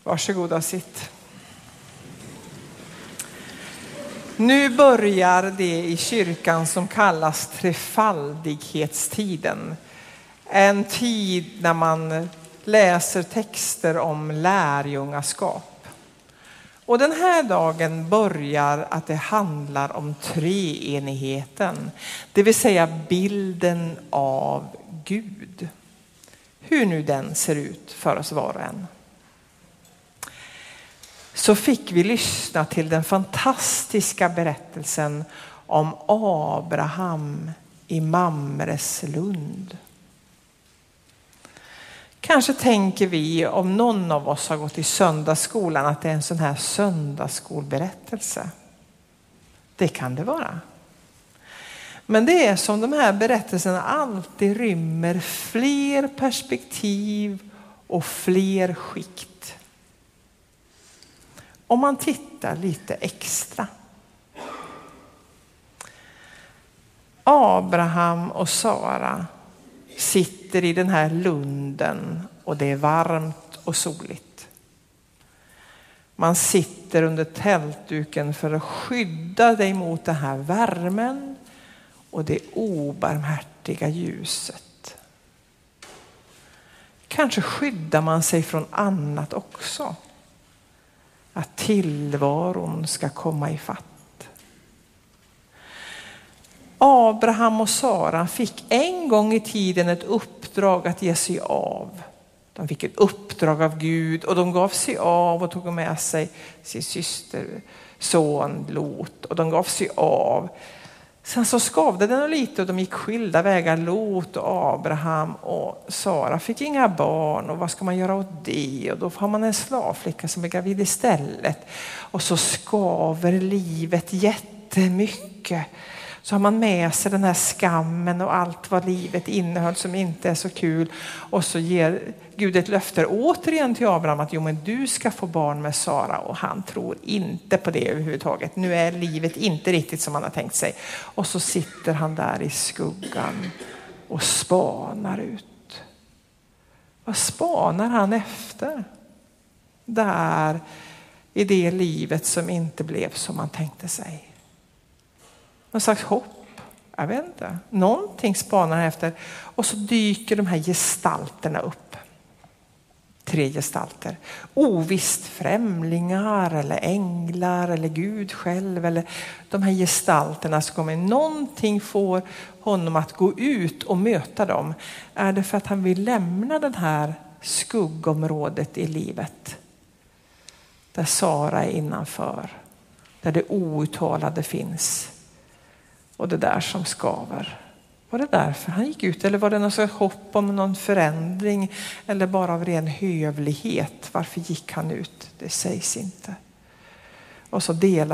Varsågoda, sitt. Nu börjar det i kyrkan som kallas trefaldighetstiden. En tid när man läser texter om lärjungaskap. Och den här dagen börjar att det handlar om treenigheten. Det vill säga bilden av Gud. Hur nu den ser ut för oss var och en. Så fick vi lyssna till den fantastiska berättelsen om Abraham i Mamres lund. Kanske tänker vi, om någon av oss har gått i söndagsskolan, att det är en sån här söndagsskolberättelse. Det kan det vara. Men det är som de här berättelserna alltid rymmer fler perspektiv och fler skikt. Om man tittar lite extra. Abraham och Sara sitter i den här lunden och det är varmt och soligt. Man sitter under tältduken för att skydda dig mot den här värmen och det obarmhärtiga ljuset. Kanske skyddar man sig från annat också. Att tillvaron ska komma i fatt. Abraham och Sara fick en gång i tiden ett uppdrag att ge sig av. De fick ett uppdrag av Gud och de gav sig av och tog med sig sin syster, son Lot. Och de gav sig av. Sen så skavde den lite och de gick skilda vägar. Lot och Abraham och Sara fick inga barn. Och vad ska man göra åt det? Och då har man en slavflicka som är gravid istället. Och så skaver livet jättemycket. Så har man med sig den här skammen och allt vad livet innehöll som inte är så kul. Och så ger Gud ett löfte återigen till Abraham att jo, men du ska få barn med Sara. Och han tror inte på det överhuvudtaget. Nu är livet inte riktigt som han har tänkt sig. Och så sitter han där i skuggan och spanar ut. Vad spanar han efter? Där i det livet som inte blev som han tänkte sig. Någon slags hopp, jag vet inte. Någonting spanar han efter. Och så dyker de här gestalterna upp. 3 gestalter. Ovisst främlingar eller änglar eller Gud själv. Eller de här gestalterna som kommer. Någonting får honom att gå ut och möta dem. Är det för att han vill lämna den här skuggområdet i livet? Där Sara är innanför. Där det outtalade finns. Och det där som skaver. Var det därför han gick ut? Eller var det något hopp om någon förändring? Eller bara av ren hövlighet? Varför gick han ut? Det sägs inte. Och så delar